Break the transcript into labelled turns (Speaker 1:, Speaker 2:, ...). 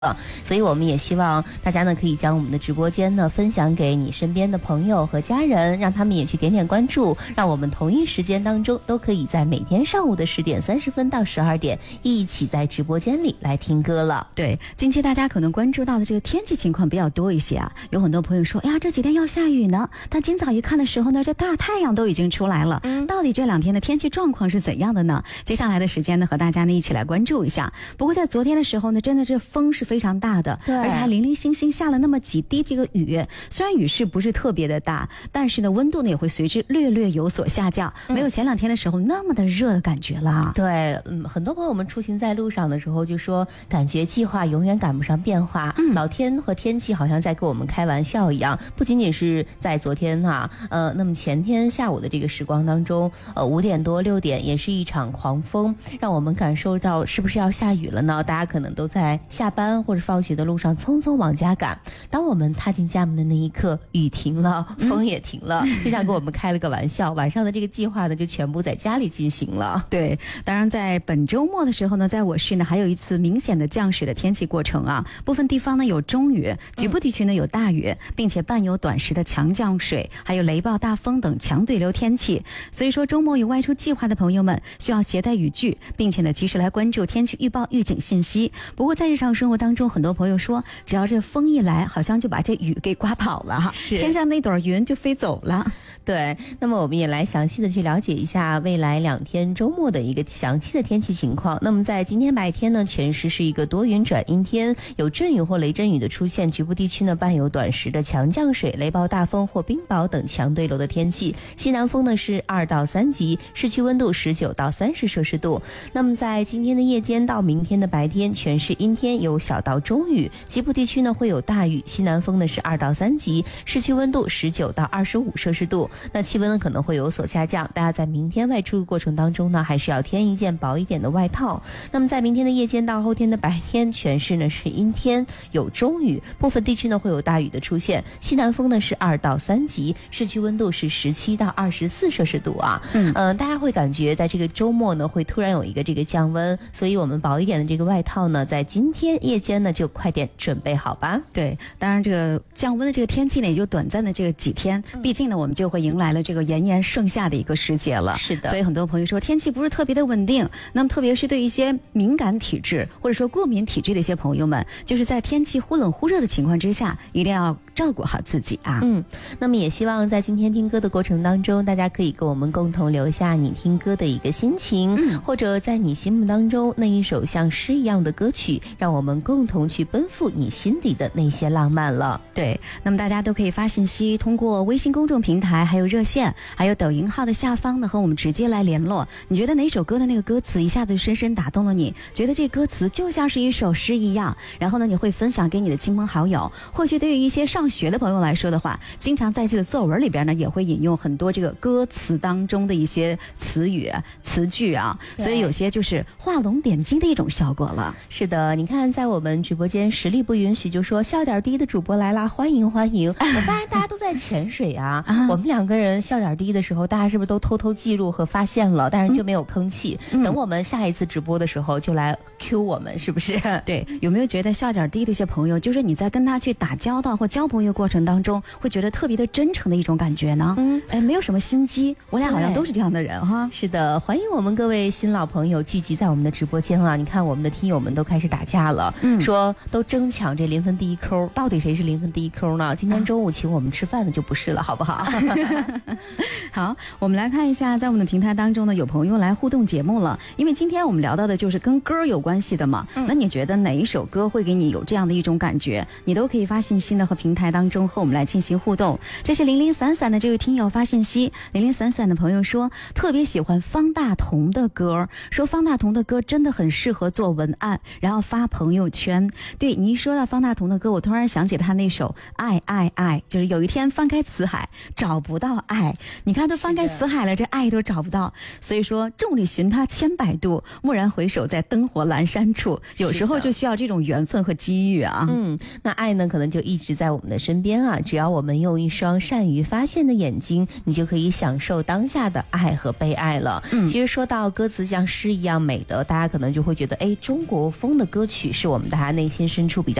Speaker 1: 所以我们也希望大家呢可以将我们的直播间呢分享给你身边的朋友和家人，让他们也去点点关注，让我们同一时间当中都可以在每天上午的10点30分到12点一起在直播间里来听歌了。
Speaker 2: 对，近期大家可能关注到的这个天气情况比较多一些啊，有很多朋友说，哎呀，这几天要下雨呢，但今早一看的时候呢，这大太阳都已经出来了。到底这2天的天气状况是怎样的呢？接下来的时间呢，和大家呢一起来关注一下。不过在昨天的时候呢，真的这风是非常大的，而且还零零星星下了那么几滴这个雨。虽然雨势不是特别的大，但是呢，温度呢也会随之略略有所下降，没有前2天的时候那么的热的感觉了。
Speaker 1: 对，很多朋友们出行在路上的时候就说，感觉计划永远赶不上变化，老天和天气好像在跟我们开玩笑一样。不仅仅是在昨天那么前天下午的这个时光当中，5点多6点也是一场狂风，让我们感受到是不是要下雨了呢？大家可能都在下班或者放学的路上匆匆往家赶。当我们踏进家门的那一刻，雨停了，风也停了，就像给我们开了个玩笑。晚上的这个计划呢，就全部在家里进行了。
Speaker 2: 对，当然在本周末的时候呢，在我市呢还有一次明显的降水的天气过程啊，部分地方呢有中雨，局部地区呢有大雨，并且伴有短时的强降水，还有雷暴、大风等强对流天气。所以说周末有外出计划的朋友们需要携带雨具，并且呢及时来关注天气预报预警信息。不过在日常生活当中，很多朋友说，只要这风一来，好像就把这雨给刮跑了，天上那朵云就飞走了。
Speaker 1: 对，那么我们也来详细的去了解一下未来2天周末的一个详细的天气情况。那么在今天白天呢，全市是一个多云转阴天，有阵雨或雷阵雨的出现，局部地区呢伴有短时的强降水、雷暴、大风或冰雹等强对流的天气。西南风呢是2到3级，市区温度19到30摄氏度。那么在今天的夜间到明天的白天，全市阴天，有小到中雨，局部地区呢会有大雨，西南风呢是2到3级，市区温度19到25摄氏度。那气温呢可能会有所下降，大家在明天外出的过程当中呢，还是要添一件薄一点的外套。那么在明天的夜间到后天的白天，全市呢是阴天，有中雨，部分地区呢会有大雨的出现，西南风呢是2到3级，市区温度是17到24摄氏度啊。大家会感觉在这个周末呢会突然有一个这个降温，所以我们薄一点的这个外套呢，在今天夜间呢就快点准备好吧。
Speaker 2: 对，当然这个降温的这个天气呢也就短暂的这个几天，毕竟呢我们就会迎来了这个炎炎盛夏的一个时节了。
Speaker 1: 是的，
Speaker 2: 所以很多朋友说天气不是特别的稳定，那么特别是对一些敏感体质或者说过敏体质的一些朋友们，就是在天气忽冷忽热的情况之下，一定要照顾好自己啊。
Speaker 1: 那么也希望在今天听歌的过程当中，大家可以跟我们共同留下你听歌的一个心情，或者在你心目当中那一首像诗一样的歌曲，让我们共同去奔赴你心底的那些浪漫了。
Speaker 2: 对，那么大家都可以发信息，通过微信公众平台，还有热线，还有抖音号的下方呢，和我们直接来联络。你觉得哪首歌的那个歌词一下子深深打动了你，觉得这歌词就像是一首诗一样，然后呢你会分享给你的亲朋好友。或许对于一些上学的朋友来说的话，经常在自己的作文里边呢也会引用很多这个歌词当中的一些词语词句啊，所以有些就是画龙点睛的一种效果了。
Speaker 1: 是的，你看在我们直播间实力不允许就说笑点低的主播来啦，欢迎欢迎。我发现大家都在潜水啊我们2个人笑点低的时候，大家是不是都偷偷记录和发现了，但是就没有吭气，等我们下一次直播的时候就来 Q 我们，是不是？
Speaker 2: 对，有没有觉得笑点低的一些朋友，就是你在跟他去打交道或交朋友过程当中，会觉得特别的真诚的一种感觉呢？没有什么心机，我俩好像都是这样的人哈。
Speaker 1: 是的，欢迎我们各位新老朋友聚集在我们的直播间啊！你看我们的听友们都开始打架了，说都争抢这临分第一扣，到底谁是临分第一扣呢？今天中午请我们吃饭的就不是了，好不好？
Speaker 2: 好，我们来看一下，在我们的平台当中呢，有朋友来互动节目了。因为今天我们聊到的就是跟歌有关系的嘛，那你觉得哪一首歌会给你有这样的一种感觉？你都可以发信息呢和平台当中和我们来进行互动。这是零零散散的这位听友发信息，零零散散的朋友说特别喜欢方大同的歌，说方大同的歌真的很适合做文案，然后发朋友圈。对，你一说到方大同的歌，我突然想起他那首爱爱爱，就是有一天翻开词海找不到爱，你看都翻开词海了，这爱都找不到。所以说众里寻他千百度，蓦然回首在灯火阑珊处，有时候就需要这种缘分和机遇啊。
Speaker 1: 那爱呢可能就一直在我们的身边啊，只要我们用一双善于发现的眼睛，你就可以享受当下的爱和被爱了。其实说到歌词像诗一样美的，大家可能就会觉得中国风的歌曲是我们的大家内心深处比较